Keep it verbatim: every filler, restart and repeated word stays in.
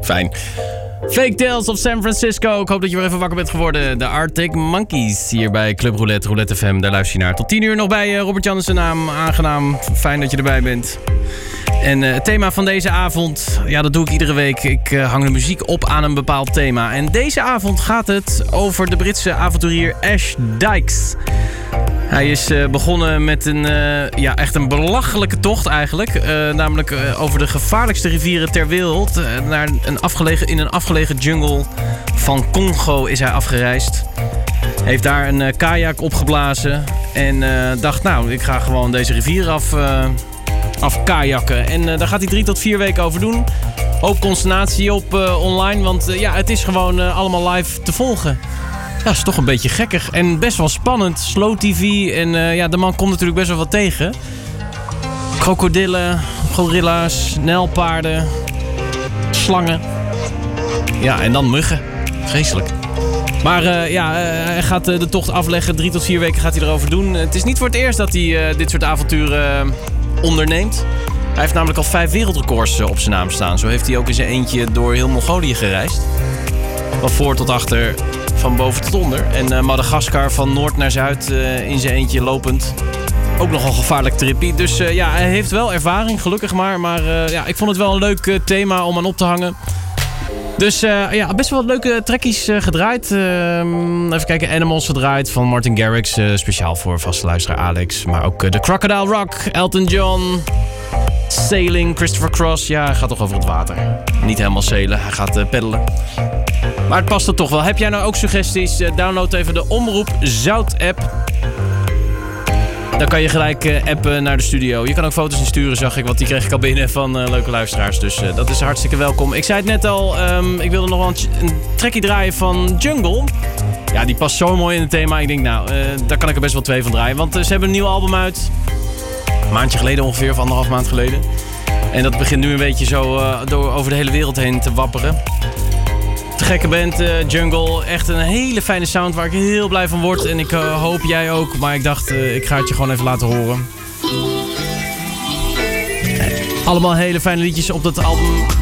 Fijn. Fake Tales of San Francisco. Ik hoop dat je weer even wakker bent geworden. De Arctic Monkeys hier bij Club Roulette, Roulette F M. Daar luister je naar. Tot tien uur nog bij Robert Jan is zijn naam. Aangenaam. Fijn dat je erbij bent. En uh, het thema van deze avond, ja, dat doe ik iedere week. Ik uh, hang de muziek op aan een bepaald thema. En deze avond gaat het over de Britse avonturier Ash Dykes. Hij is uh, begonnen met een, uh, ja, echt een belachelijke tocht eigenlijk. Uh, namelijk uh, over de gevaarlijkste rivieren ter wereld. Uh, naar een afgelegen, in een afgelegen jungle van Congo is hij afgereisd. Heeft daar een uh, kajak opgeblazen. En uh, dacht, nou, ik ga gewoon deze rivier af, uh, af kajakken. En uh, daar gaat hij drie tot vier weken over doen. Hoop consternatie op uh, online. Want uh, ja, het is gewoon uh, allemaal live te volgen. Ja, dat is toch een beetje gekkig en best wel spannend. Slow T V en uh, ja, de man komt natuurlijk best wel wat tegen. Krokodillen, gorilla's, nijlpaarden, slangen. Ja, en dan muggen. Vreselijk. Maar uh, ja, uh, hij gaat uh, de tocht afleggen. Drie tot vier weken gaat hij erover doen. Het is niet voor het eerst dat hij uh, dit soort avonturen uh, onderneemt. Hij heeft namelijk al vijf wereldrecords uh, op zijn naam staan. Zo heeft hij ook in zijn eentje door heel Mongolië gereisd. Van voor tot achter, van boven tot onder. En uh, Madagaskar van noord naar zuid uh, in zijn eentje lopend. Ook nogal een gevaarlijk trippie. Dus uh, ja, hij heeft wel ervaring, gelukkig maar. Maar uh, ja, ik vond het wel een leuk uh, thema om aan op te hangen. Dus uh, ja, best wel wat leuke trackies uh, gedraaid. Uh, even kijken, Animals gedraaid van Martin Garrix. Uh, speciaal voor vaste luisteraar Alex. Maar ook uh, The Crocodile Rock, Elton John. Sailing, Christopher Cross. Ja, hij gaat toch over het water. Niet helemaal sailen, hij gaat uh, peddelen. Maar het past er toch wel. Heb jij nou ook suggesties? Uh, download even de Omroep Zout app. Dan kan je gelijk uh, appen naar de studio. Je kan ook foto's insturen, zag ik. Want die kreeg ik al binnen van uh, leuke luisteraars. Dus uh, dat is hartstikke welkom. Ik zei het net al. Um, ik wilde nog wel een, een trackie draaien van Jungle. Ja, die past zo mooi in het thema. Ik denk, nou, uh, daar kan ik er best wel twee van draaien. Want uh, ze hebben een nieuw album uit. Een maandje geleden ongeveer, of anderhalf maand geleden. En dat begint nu een beetje zo uh, door, over de hele wereld heen te wapperen. Te gekke band, uh, Jungle. Echt een hele fijne sound waar ik heel blij van word. En ik uh, hoop jij ook. Maar ik dacht, uh, ik ga het je gewoon even laten horen. Allemaal hele fijne liedjes op dat album.